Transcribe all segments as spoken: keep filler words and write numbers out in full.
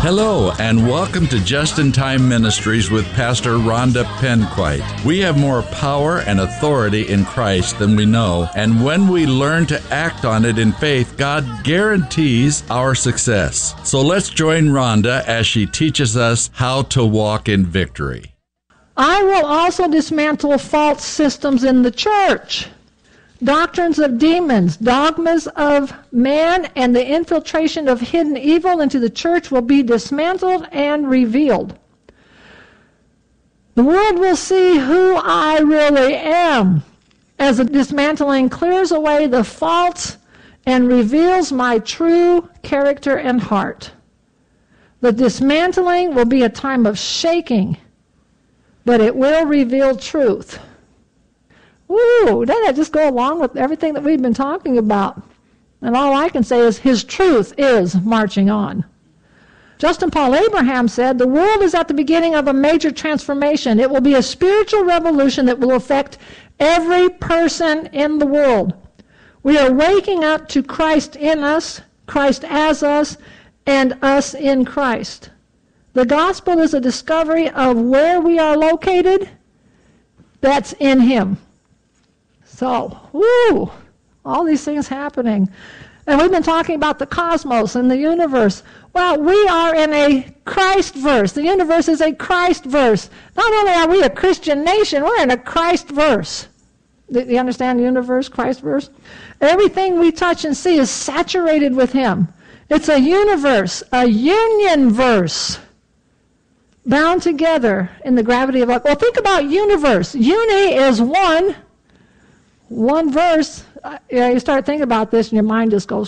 Hello, and welcome to Just in Time Ministries with Pastor Rhonda Penquite. We have more power and authority in Christ than we know, and when we learn to act on it in faith, God guarantees our success. So let's join Rhonda as she teaches us how to walk in victory. I will also dismantle false systems in the church. Doctrines of demons, dogmas of man, and the infiltration of hidden evil into the church will be dismantled and revealed. The world will see who I really am as the dismantling clears away the false and reveals my true character and heart. The dismantling will be a time of shaking, but it will reveal truth. Woo, doesn't that just go along with everything that we've been talking about? And all I can say is his truth is marching on. Justin Paul Abraham said, the world is at the beginning of a major transformation. It will be a spiritual revolution that will affect every person in the world. We are waking up to Christ in us, Christ as us, and us in Christ. The gospel is a discovery of where we are located. That's in him. So, woo, all these things happening. And we've been talking about the cosmos and the universe. Well, we are in a Christ verse. The universe is a Christ verse. Not only are we a Christian nation, we're in a Christ verse. Do you understand the universe, Christ verse? Everything we touch and see is saturated with him. It's a universe, a union verse, bound together in the gravity of love. Well, think about universe. Uni is one. One verse, uh, yeah, you start thinking about this and your mind just goes,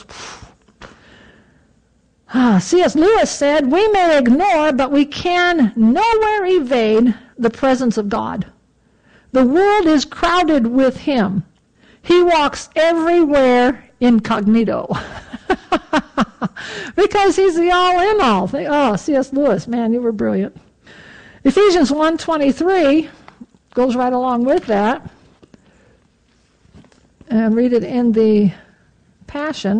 ah, C S Lewis said, we may ignore, but we can nowhere evade the presence of God. The world is crowded with him. He walks everywhere incognito. Because he's the all-in-all. Oh, C S Lewis, man, you were brilliant. Ephesians one twenty-three goes right along with that. And read it in the Passion.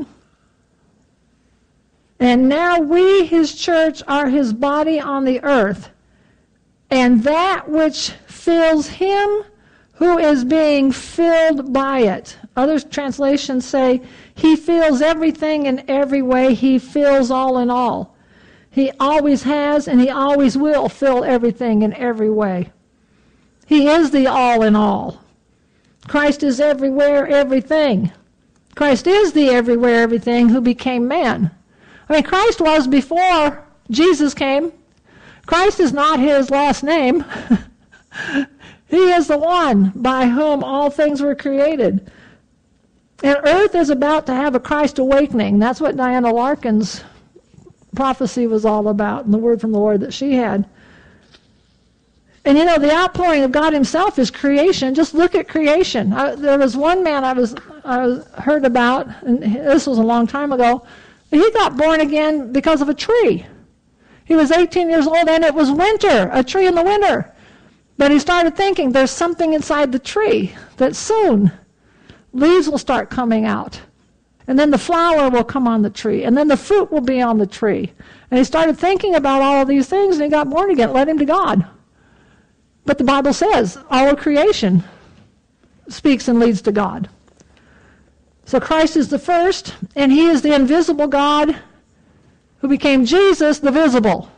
And now we, his church, are his body on the earth, and that which fills him who is being filled by it. Other translations say, he fills everything in every way. He fills all in all. He always has and he always will fill everything in every way. He is the all in all. Christ is everywhere, everything. Christ is the everywhere, everything who became man. I mean, Christ was before Jesus came. Christ is not his last name. He is the one by whom all things were created. And earth is about to have a Christ awakening. That's what Diana Larkin's prophecy was all about, and the word from the Lord that she had. And you know, the outpouring of God himself is creation. Just look at creation. I, there was one man I was I was, heard about, and this was a long time ago. He got born again because of a tree. He was eighteen years old, and it was winter, a tree in the winter. But he started thinking, there's something inside the tree that soon leaves will start coming out. And then the flower will come on the tree, and then the fruit will be on the tree. And he started thinking about all of these things, and he got born again. It led him to God. But the Bible says all of creation speaks and leads to God. So Christ is the first, and he is the invisible God who became Jesus, the visible.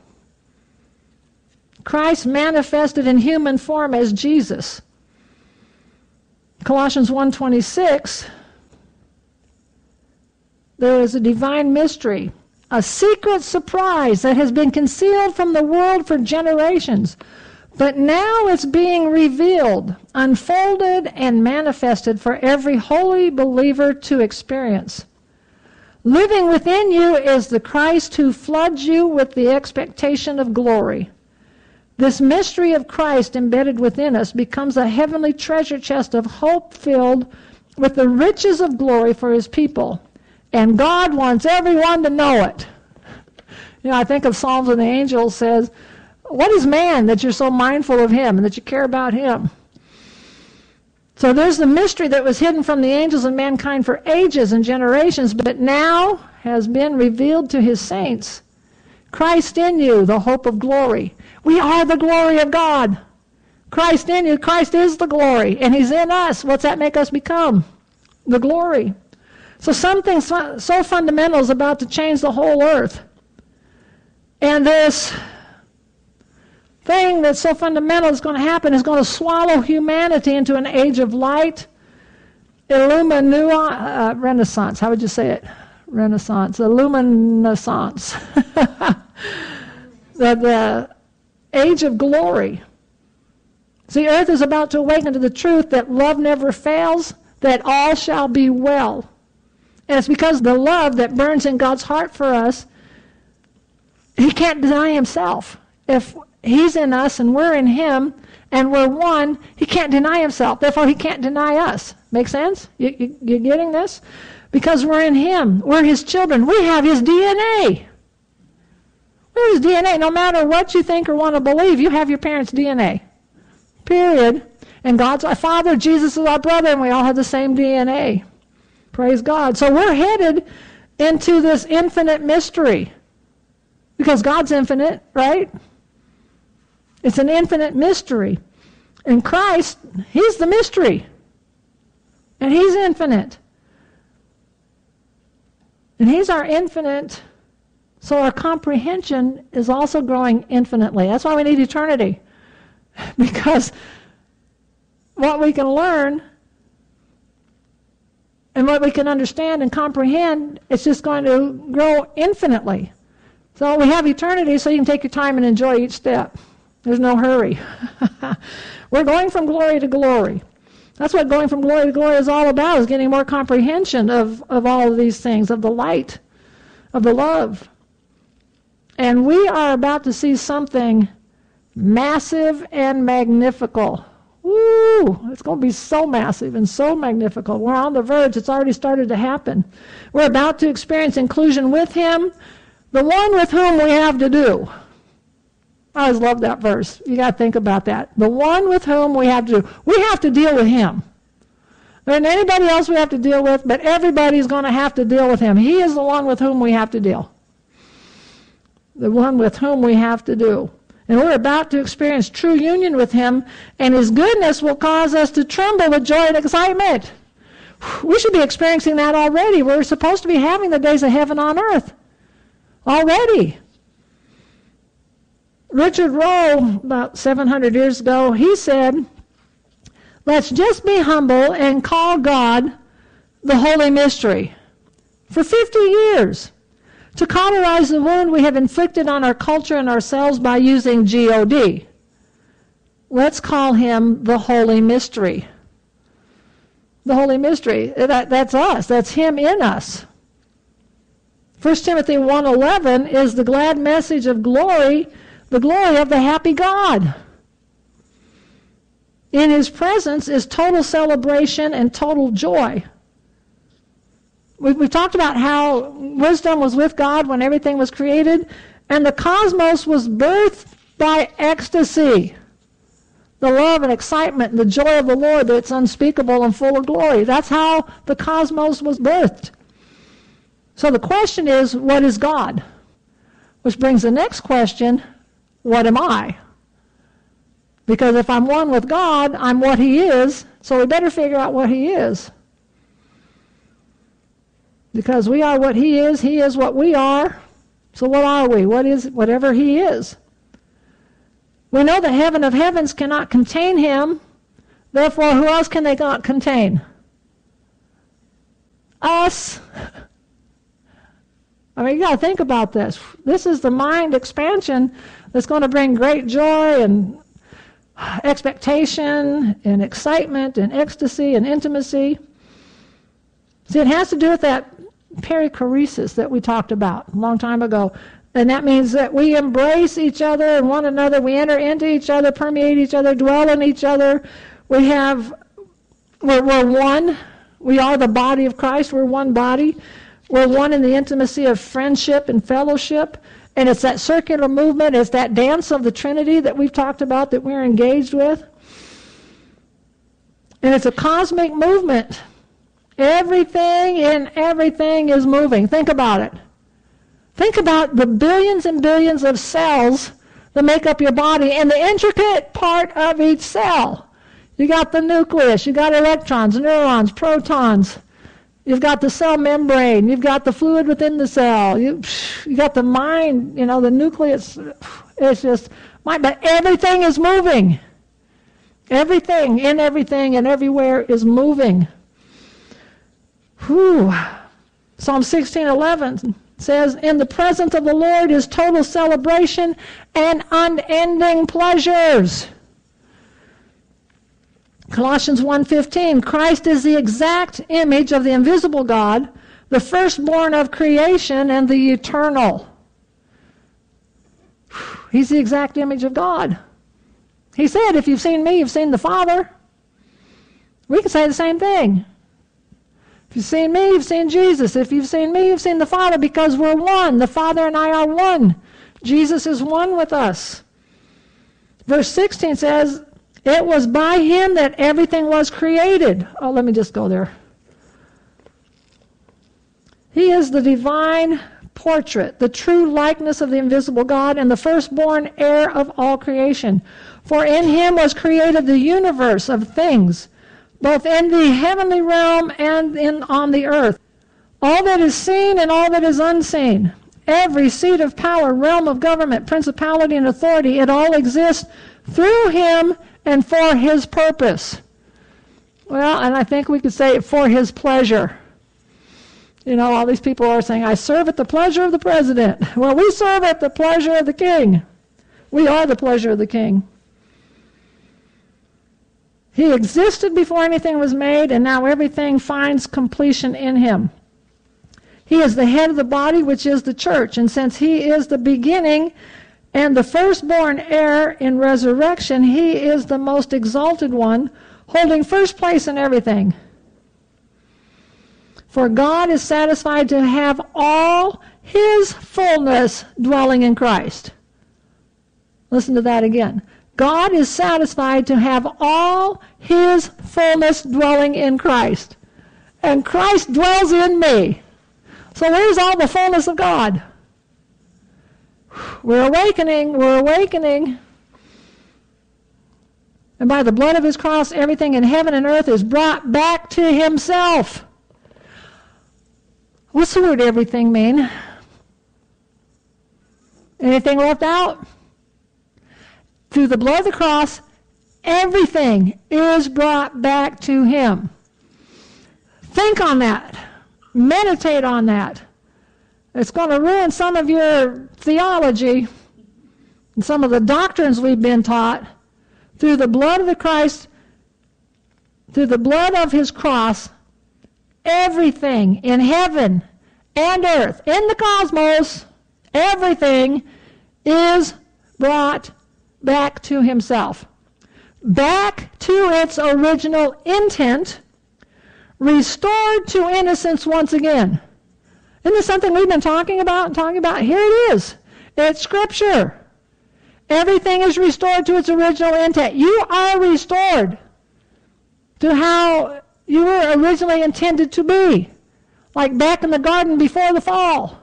Christ manifested in human form as Jesus. Colossians one twenty-six, there is a divine mystery, a secret surprise that has been concealed from the world for generations. But now it's being revealed, unfolded, and manifested for every holy believer to experience. Living within you is the Christ who floods you with the expectation of glory. This mystery of Christ embedded within us becomes a heavenly treasure chest of hope filled with the riches of glory for his people. And God wants everyone to know it. You know, I think of Psalms when the angel says, what is man that you're so mindful of him and that you care about him? So there's the mystery that was hidden from the angels and mankind for ages and generations, but now has been revealed to his saints. Christ in you, the hope of glory. We are the glory of God. Christ in you, Christ is the glory, and he's in us. What's that make us become? The glory. So something so fundamental is about to change the whole earth. And this thing that's so fundamental is going to happen is going to swallow humanity into an age of light, illuminua, uh, renaissance. How would you say it? Renaissance, illuminescence. the, the age of glory. See, earth is about to awaken to the truth that love never fails, that all shall be well. And it's because the love that burns in God's heart for us, he can't deny himself. If he's in us and we're in him and we're one, he can't deny himself. Therefore, he can't deny us. Make sense? You, you, you getting this? Because we're in him. We're his children. We have his D N A. We have his D N A. No matter what you think or want to believe, you have your parents' D N A. Period. And God's our Father, Jesus is our brother, and we all have the same D N A. Praise God. So we're headed into this infinite mystery. Because God's infinite, right? It's an infinite mystery. And Christ, he's the mystery. And he's infinite. And he's our infinite, so our comprehension is also growing infinitely. That's why we need eternity. Because what we can learn and what we can understand and comprehend, it's just going to grow infinitely. So we have eternity so you can take your time and enjoy each step. There's no hurry. We're going from glory to glory. That's what going from glory to glory is all about, is getting more comprehension of, of all of these things, of the light, of the love. And we are about to see something massive and magnifical. Woo! It's going to be so massive and so magnifical. We're on the verge. It's already started to happen. We're about to experience inclusion with him, the one with whom we have to do. I always love that verse. You got to think about that. The one with whom we have to do. We have to deal with him. There isn't anybody else we have to deal with, but everybody's going to have to deal with him. He is the one with whom we have to deal. The one with whom we have to do. And we're about to experience true union with him, and his goodness will cause us to tremble with joy and excitement. We should be experiencing that already. We're supposed to be having the days of heaven on earth already. Richard Rowe, about seven hundred years ago, he said, let's just be humble and call God the Holy Mystery. For fifty years, to cauterize the wound we have inflicted on our culture and ourselves by using G O D. Let's call him the Holy Mystery. The Holy Mystery, that, that's us, that's him in us. First Timothy one eleven is the glad message of glory, the glory of the happy God. In his presence is total celebration and total joy. We, we talked about how wisdom was with God when everything was created, and the cosmos was birthed by ecstasy. The love and excitement and the joy of the Lord that's unspeakable and full of glory. That's how the cosmos was birthed. So the question is, what is God? Which brings the next question, what am I? Because if I'm one with God, I'm what he is, so we better figure out what he is. Because we are what he is, he is what we are. So what are we? What is whatever he is? We know the heaven of heavens cannot contain him. Therefore, who else can they not contain? Us. I mean, you got to think about this. This is the mind expansion that's going to bring great joy and expectation and excitement and ecstasy and intimacy. See, it has to do with that perichoresis that we talked about a long time ago. And that means that we embrace each other and one another. We enter into each other, permeate each other, dwell in each other. We have, we're, we're one. We are the body of Christ. We're one body. We're one in the intimacy of friendship and fellowship. And it's that circular movement. It's that dance of the Trinity that we've talked about that we're engaged with. And it's a cosmic movement. Everything in everything is moving. Think about it. Think about the billions and billions of cells that make up your body and the intricate part of each cell. You got the nucleus, you got electrons, neurons, protons. You've got the cell membrane. You've got the fluid within the cell. You, you got the mind, you know, the nucleus. It's just, but everything is moving. Everything, in everything, and everywhere is moving. Whew. Psalm sixteen eleven says, in the presence of the Lord is total celebration and unending pleasures. Colossians one fifteen, Christ is the exact image of the invisible God, the firstborn of creation and the eternal. He's the exact image of God. He said, if you've seen me, you've seen the Father. We can say the same thing. If you've seen me, you've seen Jesus. If you've seen me, you've seen the Father, because we're one. The Father and I are one. Jesus is one with us. Verse sixteen says, it was by him that everything was created. Oh, let me just go there. He is the divine portrait, the true likeness of the invisible God, and the firstborn heir of all creation. For in him was created the universe of things, both in the heavenly realm and in on the earth. All that is seen and all that is unseen, every seat of power, realm of government, principality, and authority, it all exists through him and for his purpose. Well, and I think we could say for his pleasure. You know, all these people are saying, I serve at the pleasure of the president. Well, we serve at the pleasure of the king. We are the pleasure of the king. He existed before anything was made, and now everything finds completion in him. He is the head of the body, which is the church, and since he is the beginning and the firstborn heir in resurrection, he is the most exalted one, holding first place in everything. For God is satisfied to have all his fullness dwelling in Christ. Listen to that again. God is satisfied to have all his fullness dwelling in Christ. And Christ dwells in me. So where's all the fullness of God? We're awakening, we're awakening. And by the blood of his cross, everything in heaven and earth is brought back to himself. What's the word everything mean? Anything left out? Through the blood of the cross, everything is brought back to him. Think on that. Meditate on that. It's going to ruin some of your theology and some of the doctrines we've been taught. Through the blood of the Christ, through the blood of his cross, everything in heaven and earth, in the cosmos, everything is brought back to himself. Back to its original intent, restored to innocence once again. Isn't this something we've been talking about and talking about? Here it is. It's Scripture. Everything is restored to its original intent. You are restored to how you were originally intended to be, like back in the garden before the fall.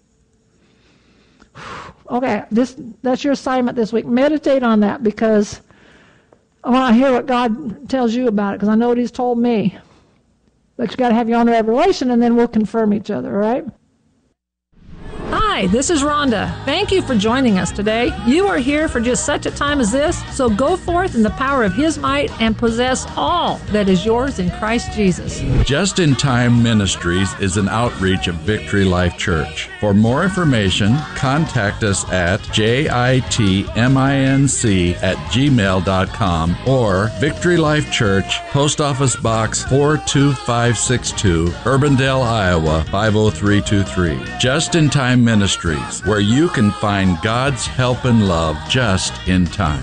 Okay, this that's your assignment this week. Meditate on that, because I want to hear what God tells you about it, because I know what he's told me. But you got to have your own revelation, and then we'll confirm each other, all right? Hi, this is Rhonda. Thank you for joining us today. You are here for just such a time as this, so go forth in the power of his might and possess all that is yours in Christ Jesus. Just in Time Ministries is an outreach of Victory Life Church. For more information, contact us at jitminc at gmail dot com or Victory Life Church, Post Office Box four two five six two, Urbandale, Iowa five oh three two three. Just in Time Ministries, where you can find God's help and love just in time.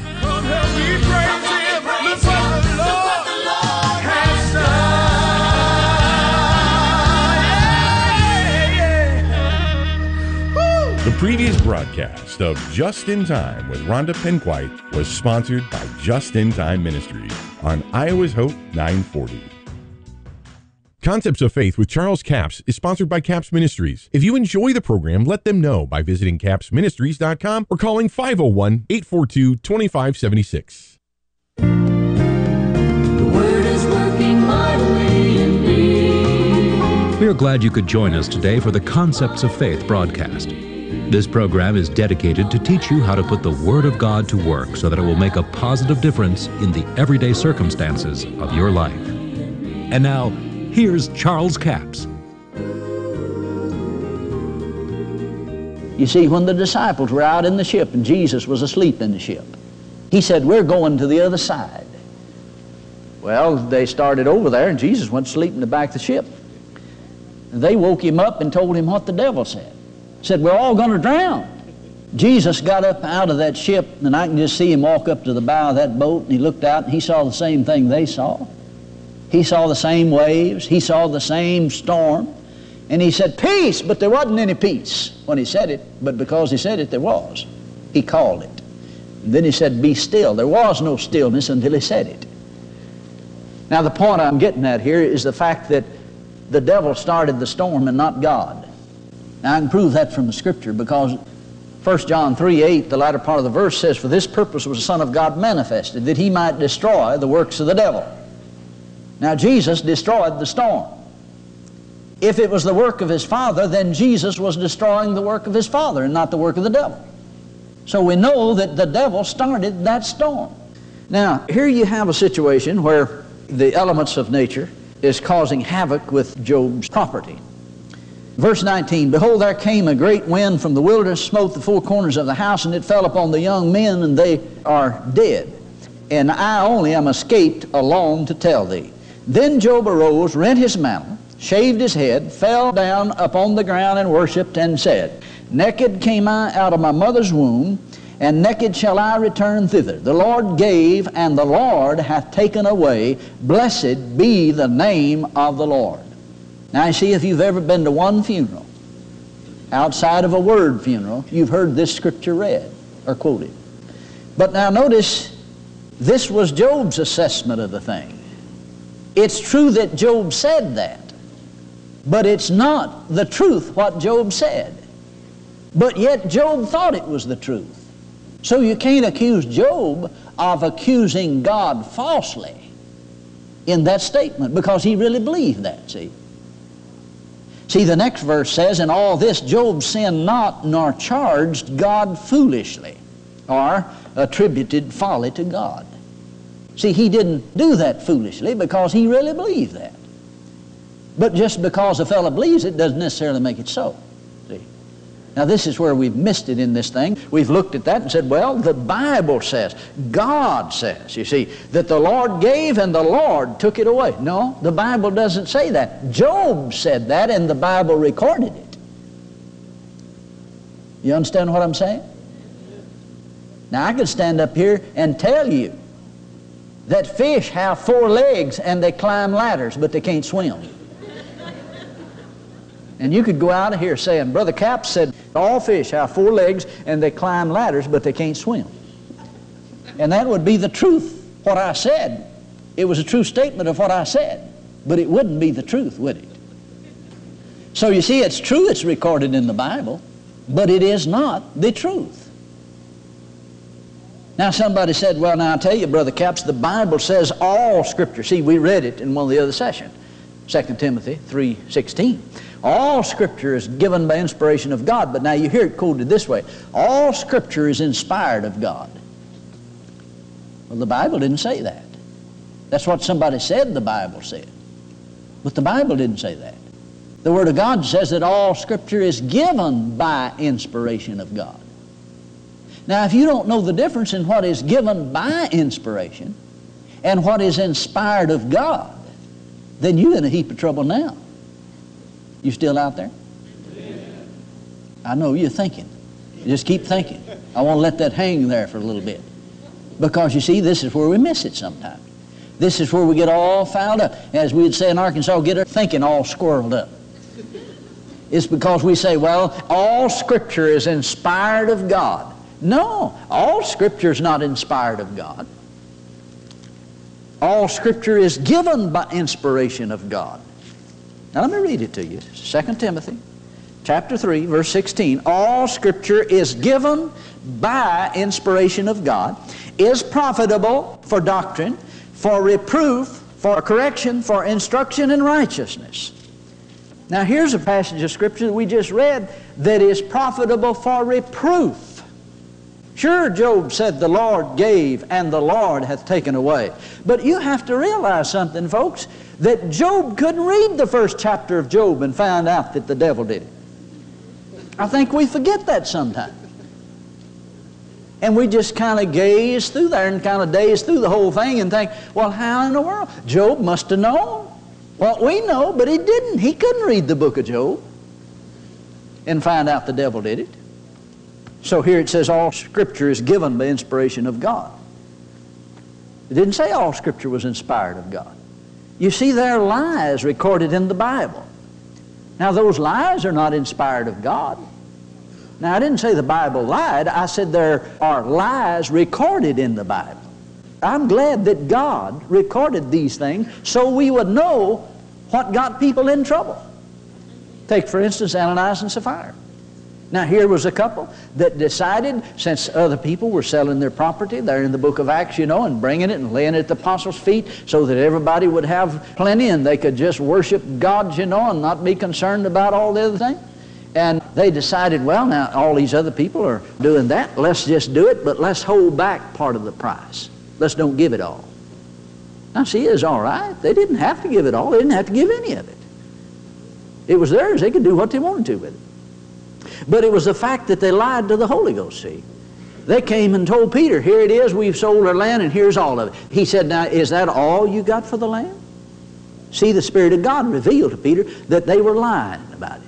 The previous broadcast of Just in Time with Rhonda Penquite was sponsored by Just in Time Ministries on Iowa's Hope nine forty. Concepts of Faith with Charles Capps is sponsored by Capps Ministries. If you enjoy the program, let them know by visiting capps ministries dot com or calling five oh one, eight four two, two five seven six. The Word is working mightily in me. We are glad you could join us today for the Concepts of Faith broadcast. This program is dedicated to teach you how to put the Word of God to work so that it will make a positive difference in the everyday circumstances of your life. And now, here's Charles Capps. You see, when the disciples were out in the ship and Jesus was asleep in the ship, he said, we're going to the other side. Well, they started over there and Jesus went to sleep in the back of the ship. And they woke him up and told him what the devil said. Said, we're all going to drown. Jesus got up out of that ship, and I can just see him walk up to the bow of that boat, and he looked out and he saw the same thing they saw. He saw the same waves. He saw the same storm. And he said, peace, but there wasn't any peace when he said it, but because he said it, there was. He called it. And then he said, be still. There was no stillness until he said it. Now, the point I'm getting at here is the fact that the devil started the storm and not God. Now, I can prove that from the Scripture because First John three eight, the latter part of the verse says, for this purpose was the Son of God manifested, that he might destroy the works of the devil. Now, Jesus destroyed the storm. If it was the work of his Father, then Jesus was destroying the work of his Father and not the work of the devil. So we know that the devil started that storm. Now, here you have a situation where the elements of nature is causing havoc with Job's property. Verse nineteen, behold, there came a great wind from the wilderness, smote the four corners of the house, and it fell upon the young men, and they are dead. And I only am escaped alone to tell thee. Then Job arose, rent his mantle, shaved his head, fell down upon the ground and worshipped, and said, naked came I out of my mother's womb, and naked shall I return thither. The Lord gave, and the Lord hath taken away. Blessed be the name of the Lord. Now, you see, if you've ever been to one funeral, outside of a word funeral, you've heard this scripture read or quoted. But now notice, this was Job's assessment of the thing. It's true that Job said that, but it's not the truth what Job said. But yet Job thought it was the truth. So you can't accuse Job of accusing God falsely in that statement because he really believed that, see. See, the next verse says, in all this Job sinned not, nor charged God foolishly, or attributed folly to God. See, he didn't do that foolishly because he really believed that. But just because a fellow believes it doesn't necessarily make it so. See? Now, this is where we've missed it in this thing. We've looked at that and said, well, the Bible says, God says, you see, that the Lord gave and the Lord took it away. No, the Bible doesn't say that. Job said that and the Bible recorded it. You understand what I'm saying? Now, I could stand up here and tell you that fish have four legs and they climb ladders, but they can't swim. And you could go out of here saying, Brother Capps said all fish have four legs and they climb ladders, but they can't swim. And that would be the truth, what I said. It was a true statement of what I said, but it wouldn't be the truth, would it? So you see, it's true it's recorded in the Bible, but it is not the truth. Now somebody said, well, now I tell you, Brother Capps, the Bible says all Scripture. See, we read it in one of the other sessions, Second Timothy three sixteen. All Scripture is given by inspiration of God. But now you hear it quoted this way. All Scripture is inspired of God. Well, the Bible didn't say that. That's what somebody said the Bible said. But the Bible didn't say that. The Word of God says that all Scripture is given by inspiration of God. Now, if you don't know the difference in what is given by inspiration and what is inspired of God, then you're in a heap of trouble now. You still out there? Amen. I know you're thinking. Just keep thinking. I want to let that hang there for a little bit. Because you see, this is where we miss it sometimes. This is where we get all fouled up. As we'd say in Arkansas, get our thinking all squirreled up. It's because we say, well, all Scripture is inspired of God. No, all Scripture is not inspired of God. All Scripture is given by inspiration of God. Now let me read it to you. Second Timothy chapter three, verse sixteen. All Scripture is given by inspiration of God, is profitable for doctrine, for reproof, for correction, for instruction in righteousness. Now here's a passage of Scripture that we just read that is profitable for reproof. Sure, Job said, the Lord gave and the Lord hath taken away. But you have to realize something, folks, that Job couldn't read the first chapter of Job and find out that the devil did it. I think we forget that sometimes. And we just kind of gaze through there and kind of daze through the whole thing and think, well, how in the world? Job must have known what we know, but he didn't. He couldn't read the book of Job and find out the devil did it. So here it says all Scripture is given by inspiration of God. It didn't say all Scripture was inspired of God. You see, there are lies recorded in the Bible. Now, those lies are not inspired of God. Now, I didn't say the Bible lied. I said there are lies recorded in the Bible. I'm glad that God recorded these things so we would know what got people in trouble. Take, for instance, Ananias and Sapphira. Now, here was a couple that decided, since other people were selling their property, they're in the book of Acts, you know, and bringing it and laying it at the apostles' feet so that everybody would have plenty and they could just worship God, you know, and not be concerned about all the other things. And they decided, well, now all these other people are doing that. Let's just do it, but let's hold back part of the price. Let's don't give it all. Now, see, it's all right. They didn't have to give it all. They didn't have to give any of it. It was theirs. They could do what they wanted to with it. But it was the fact that they lied to the Holy Ghost, see. They came and told Peter, here it is, we've sold our land, and here's all of it. He said, now, is that all you got for the land? See, the Spirit of God revealed to Peter that they were lying about it.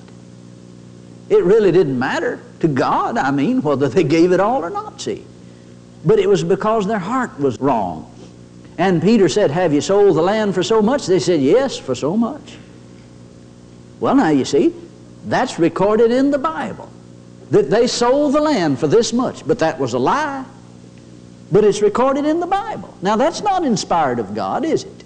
It really didn't matter to God, I mean, whether they gave it all or not, see. But it was because their heart was wrong. And Peter said, have you sold the land for so much? They said, yes, for so much. Well, now you see, that's recorded in the Bible, that they sold the land for this much, but that was a lie. But it's recorded in the Bible. Now, that's not inspired of God, is it?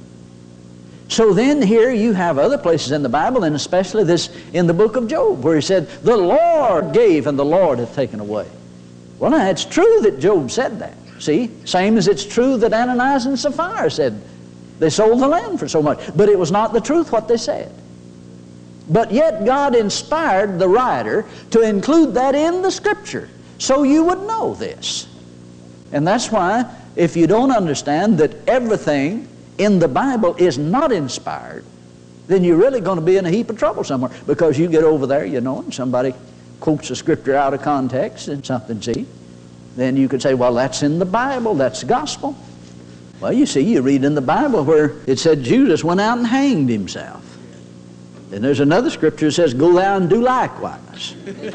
So then here you have other places in the Bible, and especially this in the book of Job, where he said, the Lord gave and the Lord hath taken away. Well, now, it's true that Job said that. See, same as it's true that Ananias and Sapphira said they sold the land for so much. But it was not the truth what they said. But yet God inspired the writer to include that in the Scripture so you would know this. And that's why if you don't understand that everything in the Bible is not inspired, then you're really going to be in a heap of trouble somewhere, because you get over there, you know, and somebody quotes a Scripture out of context and something, see, then you could say, well, that's in the Bible, that's gospel. Well, you see, you read in the Bible where it said Judas went out and hanged himself. And there's another Scripture that says, go thou and do likewise.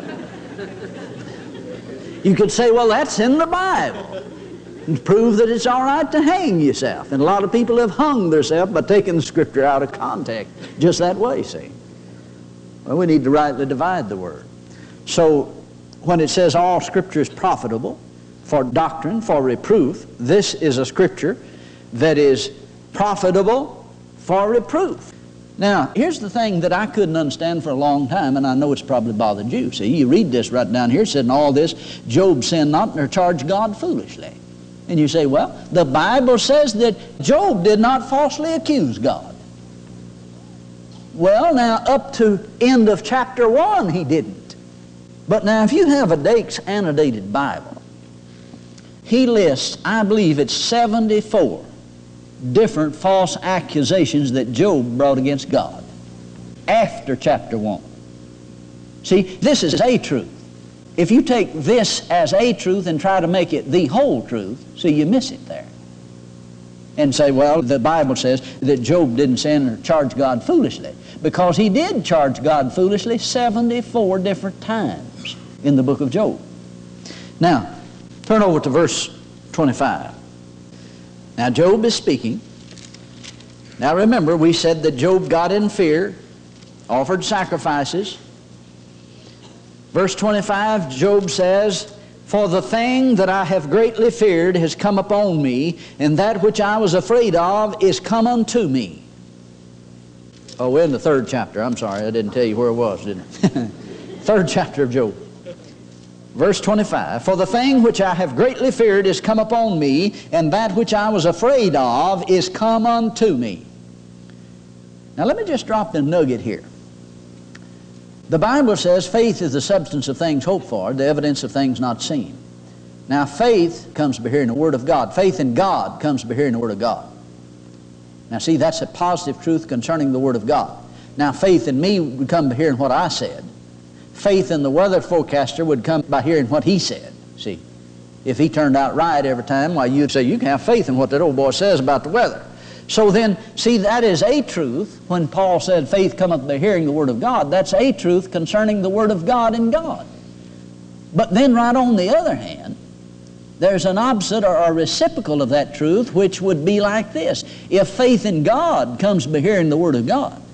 You could say, well, that's in the Bible, and prove that it's all right to hang yourself. And a lot of people have hung themselves by taking the Scripture out of context just that way, see. Well, we need to rightly divide the Word. So when it says all Scripture is profitable for doctrine, for reproof, this is a Scripture that is profitable for reproof. Now, here's the thing that I couldn't understand for a long time, and I know it's probably bothered you. See, you read this right down here, it said in all this, Job sinned not nor charged God foolishly. And you say, well, the Bible says that Job did not falsely accuse God. Well, now, up to end of chapter one, he didn't. But now, if you have a Dake's annotated Bible, he lists, I believe it's seventy-four different false accusations that Job brought against God after chapter one. See, this is a truth. If you take this as a truth and try to make it the whole truth, see, you miss it there. And say, well, the Bible says that Job didn't sin or charge God foolishly, because he did charge God foolishly seventy-four different times in the book of Job. Now, turn over to verse twenty-five. Now, Job is speaking. Now, remember, we said that Job got in fear, offered sacrifices. Verse twenty-five, Job says, for the thing that I have greatly feared has come upon me, and that which I was afraid of is come unto me. Oh, we're in the third chapter. I'm sorry, I didn't tell you where it was, didn't I? Third chapter of Job. Verse twenty-five, for the thing which I have greatly feared is come upon me, and that which I was afraid of is come unto me. Now let me just drop the nugget here. The Bible says faith is the substance of things hoped for, the evidence of things not seen. Now faith comes by hearing the Word of God. Faith in God comes by hearing the Word of God. Now see, that's a positive truth concerning the Word of God. Now faith in me would come by hearing what I said. Faith in the weather forecaster would come by hearing what he said. See, if he turned out right every time, why, you'd say you can have faith in what that old boy says about the weather. So then, see, that is a truth. When Paul said faith cometh by hearing the Word of God, that's a truth concerning the Word of God in God. But then right on the other hand, there's an opposite or a reciprocal of that truth, which would be like this. If faith in God comes by hearing the Word of God,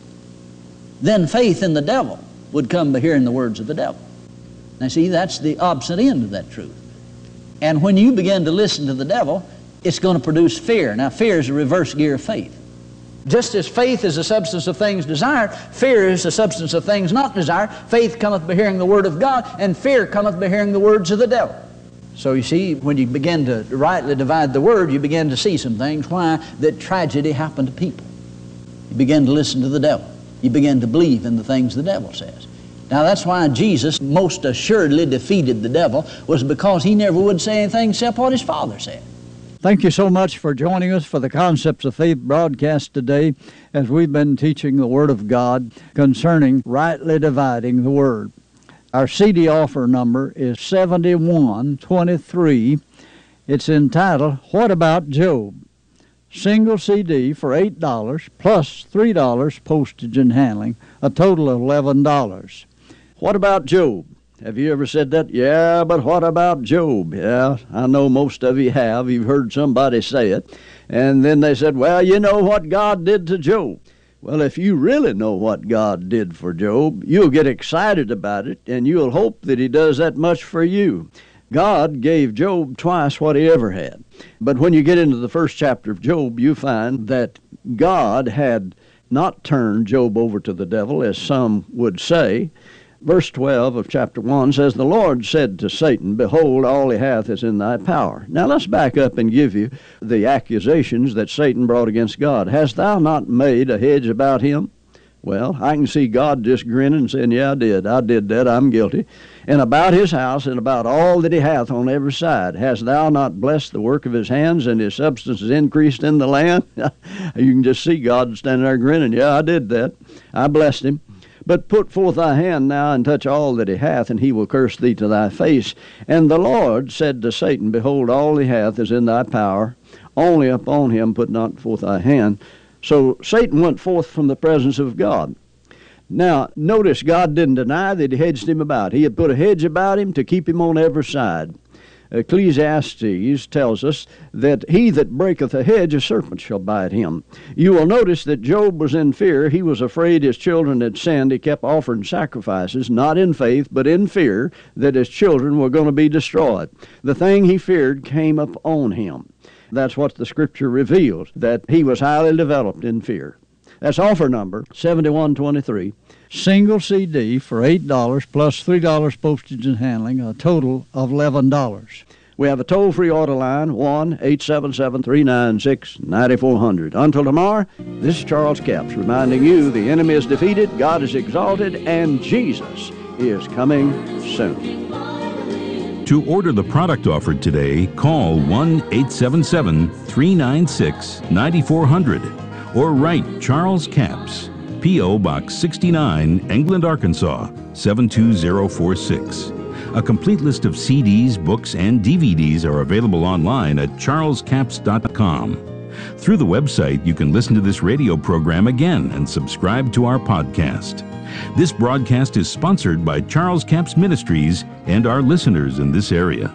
then faith in the devil would come by hearing the words of the devil. Now see, that's the opposite end of that truth. And when you begin to listen to the devil, it's going to produce fear. Now fear is a reverse gear of faith. Just as faith is the substance of things desired, fear is the substance of things not desired. Faith cometh by hearing the Word of God, and fear cometh by hearing the words of the devil. So you see, when you begin to rightly divide the Word, you begin to see some things. Why? That tragedy happened to people. You begin to listen to the devil. You begin to believe in the things the devil says. Now that's why Jesus most assuredly defeated the devil, was because he never would say anything except what his Father said. Thank you so much for joining us for the Concepts of Faith broadcast today, as we've been teaching the Word of God concerning rightly dividing the Word. Our C D offer number is seventy-one twenty-three. It's entitled, What About Job? Single C D for eight dollars plus three dollars postage and handling, a total of eleven dollars. What about Job? Have you ever said that? Yeah, but what about Job? Yeah, I know most of you have. You've heard somebody say it. And then they said, well, you know what God did to Job. Well, if you really know what God did for Job, you'll get excited about it, and you'll hope that he does that much for you. God gave Job twice what he ever had. But when you get into the first chapter of Job, you find that God had not turned Job over to the devil, as some would say. Verse twelve of chapter one says, the Lord said to Satan, behold, all he hath is in thy power. Now let's back up and give you the accusations that Satan brought against God. Hast thou not made a hedge about him? Well, I can see God just grinning and saying, yeah, I did. I did that. I'm guilty. And about his house and about all that he hath on every side, hast thou not blessed the work of his hands, and his substance is increased in the land? You can just see God standing there grinning. Yeah, I did that. I blessed him. But put forth thy hand now, and touch all that he hath, and he will curse thee to thy face. And the Lord said to Satan, behold, all he hath is in thy power. Only upon him put not forth thy hand. So Satan went forth from the presence of God. Now, notice God didn't deny that he hedged him about. He had put a hedge about him to keep him on every side. Ecclesiastes tells us that he that breaketh a hedge, a serpent shall bite him. You will notice that Job was in fear. He was afraid his children had sinned. He kept offering sacrifices, not in faith, but in fear that his children were going to be destroyed. The thing he feared came up on him. That's what the Scripture reveals, that he was highly developed in fear. That's offer number seventy-one twenty-three. Single C D for eight dollars plus three dollars postage and handling, a total of eleven dollars. We have a toll-free order line, one eight seven seven, three nine six, nine four zero zero. Until tomorrow, this is Charles Capps reminding you the enemy is defeated, God is exalted, and Jesus is coming soon. To order the product offered today, call one eight seven seven, three nine six, nine four zero zero or write Charles Capps, P O. Box sixty-nine, England, Arkansas, seven two zero four six. A complete list of C Ds, books, and D V Ds are available online at charles capps dot com. Through the website, you can listen to this radio program again and subscribe to our podcast. This broadcast is sponsored by Charles Capps Ministries and our listeners in this area.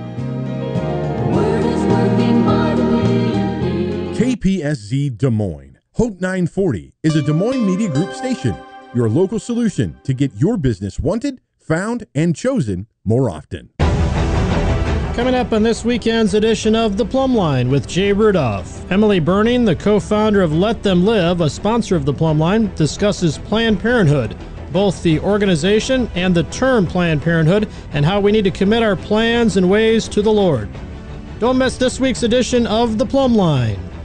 K P S Z Des Moines, Hope nine forty is a Des Moines Media Group station, your local solution to get your business wanted, found, and chosen more often. Coming up on this weekend's edition of The Plumb Line with Jay Rudolph. Emily Burning, the co-founder of Let Them Live, a sponsor of The Plumb Line, discusses Planned Parenthood, both the organization and the term Planned Parenthood, and how we need to commit our plans and ways to the Lord. Don't miss this week's edition of The Plumb Line.